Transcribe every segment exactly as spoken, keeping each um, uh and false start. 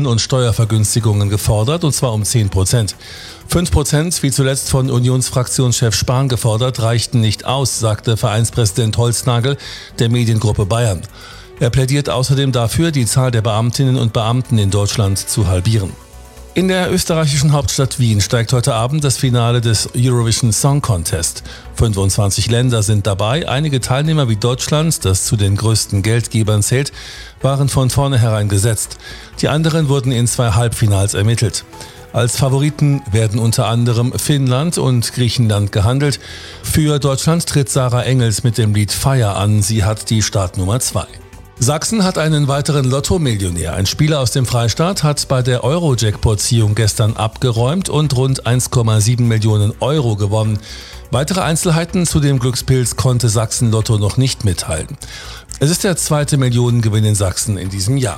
Steuern und Steuervergünstigungen gefordert, und zwar um zehn Prozent. fünf Prozent, wie zuletzt von Unionsfraktionschef Spahn gefordert, reichten nicht aus, sagte Vereinspräsident Holznagel der Mediengruppe Bayern. Er plädiert außerdem dafür, die Zahl der Beamtinnen und Beamten in Deutschland zu halbieren. In der österreichischen Hauptstadt Wien steigt heute Abend das Finale des Eurovision Song Contest. fünfundzwanzig Länder sind dabei. Einige Teilnehmer wie Deutschland, das zu den größten Geldgebern zählt, waren von vornherein gesetzt. Die anderen wurden in zwei Halbfinals ermittelt. Als Favoriten werden unter anderem Finnland und Griechenland gehandelt. Für Deutschland tritt Sarah Engels mit dem Lied Fire an. Sie hat die Startnummer zwei. Sachsen hat einen weiteren Lotto-Millionär. Ein Spieler aus dem Freistaat hat bei der Euro-Jackpot-Ziehung gestern abgeräumt und rund eins Komma sieben Millionen Euro gewonnen. Weitere Einzelheiten zu dem Glückspilz konnte Sachsen Lotto noch nicht mitteilen. Es ist der zweite Millionengewinn in Sachsen in diesem Jahr.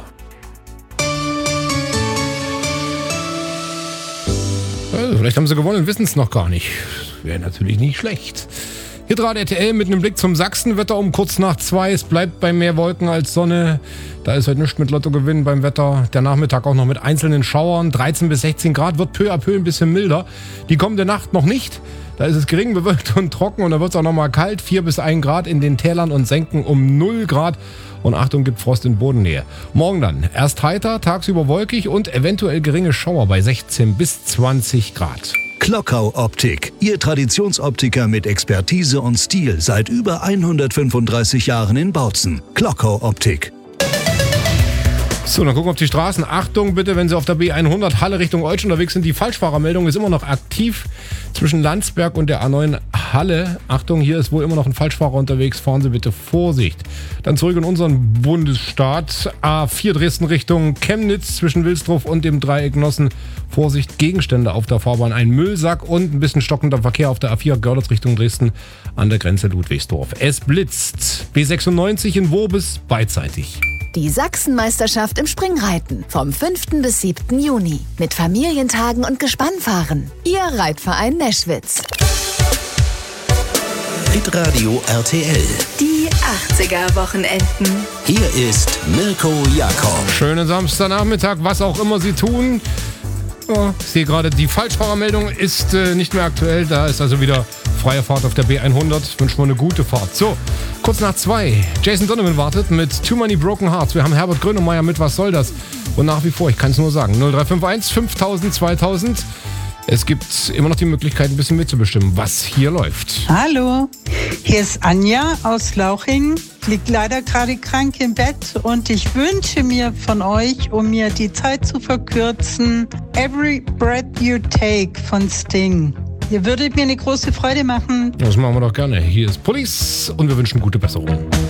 Also, vielleicht haben sie gewonnen und wissen es noch gar nicht. Wäre natürlich nicht schlecht. Hier gerade R T L mit einem Blick zum Sachsenwetter um kurz nach zwei. Es bleibt bei mehr Wolken als Sonne. Da ist heute nichts mit Lottogewinn beim Wetter. Der Nachmittag auch noch mit einzelnen Schauern. dreizehn bis sechzehn Grad, wird peu à peu ein bisschen milder. Die kommende Nacht noch nicht. Da ist es gering bewölkt und trocken und da wird es auch noch mal kalt. vier bis ein Grad in den Tälern und Senken um null Grad. Und Achtung, gibt Frost in Bodennähe. Morgen dann erst heiter, tagsüber wolkig und eventuell geringe Schauer bei sechzehn bis zwanzig Grad. Klockau Optik, Ihr Traditionsoptiker mit Expertise und Stil seit über hundertfünfunddreißig Jahren in Bautzen. Klockau Optik. So, dann gucken wir auf die Straßen. Achtung bitte, wenn Sie auf der B hundert Halle Richtung Eutsch unterwegs sind. Die Falschfahrermeldung ist immer noch aktiv zwischen Landsberg und der A neun Halle. Achtung, hier ist wohl immer noch ein Falschfahrer unterwegs. Fahren Sie bitte Vorsicht. Dann zurück in unseren Bundesstaat. A vier Dresden Richtung Chemnitz zwischen Wilsdruf und dem Dreieck Nossen. Vorsicht, Gegenstände auf der Fahrbahn. Ein Müllsack und ein bisschen stockender Verkehr auf der A vier Görlitz Richtung Dresden an der Grenze Ludwigsdorf. Es blitzt. B sechsundneunzig in Worbis beidseitig. Die Sachsenmeisterschaft im Springreiten vom fünften bis siebten Juni mit Familientagen und Gespannfahren. Ihr Reitverein Neschwitz. Hitradio R T L. Die achtziger-Wochenenden. Hier ist Mirko Jakob. Schönen Samstagnachmittag, was auch immer Sie tun. Oh, ich sehe gerade, die Falschfahrermeldung ist äh, nicht mehr aktuell. Da ist also wieder freie Fahrt auf der B hundert. Wünschen wir eine gute Fahrt. So, kurz nach zwei. Jason Donovan wartet mit Too Many Broken Hearts. Wir haben Herbert Grönemeyer mit Was soll das? Und nach wie vor, ich kann es nur sagen, null drei fünf eins fünftausend zweitausend. Es gibt immer noch die Möglichkeit, ein bisschen mitzubestimmen, was hier läuft. Hallo, hier ist Anja aus Lauching. Liegt leider gerade krank im Bett und ich wünsche mir von euch, um mir die Zeit zu verkürzen, Every Breath You Take von Sting. Ihr würdet mir eine große Freude machen. Das machen wir doch gerne. Hier ist Police und wir wünschen gute Besserung.